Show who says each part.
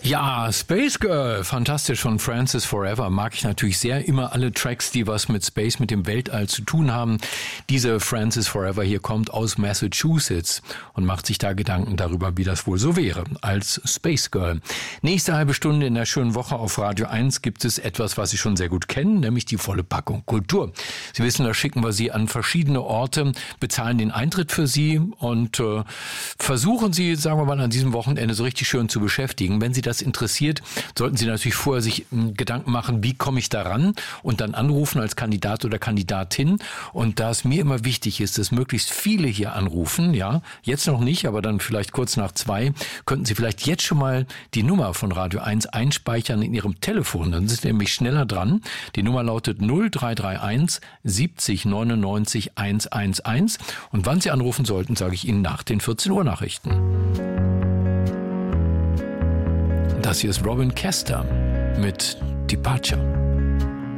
Speaker 1: Ja, Space Girl, fantastisch von Francis Forever, mag ich natürlich sehr. Immer alle Tracks, die was mit Space, mit dem Weltall zu tun haben. Diese Francis Forever hier kommt aus Massachusetts und macht sich da Gedanken darüber, wie das wohl so wäre als Space Girl. Nächste halbe Stunde in der schönen Woche auf Radio 1 gibt es etwas, was Sie schon sehr gut kennen, nämlich die volle Packung Kultur. Sie wissen, da schicken wir Sie an verschiedene Orte, bezahlen den Eintritt für Sie und versuchen Sie, sagen wir mal, an diesem Wochenende so richtig schön zu beschäftigen. Wenn Sie das interessiert, sollten Sie natürlich vorher sich Gedanken machen, wie komme ich da ran und dann anrufen als Kandidat oder Kandidatin. Und da es mir immer wichtig ist, dass möglichst viele hier anrufen, ja, jetzt noch nicht, aber dann vielleicht kurz nach 2, könnten Sie vielleicht jetzt schon mal die Nummer von Radio 1 einspeichern in Ihrem Telefon. Dann sind Sie nämlich schneller dran. Die Nummer lautet 0331 70 99 111. Und wann Sie anrufen sollten, sage ich Ihnen nach den 14 Uhr Nachrichten. Das hier ist Robin Kester mit Departure.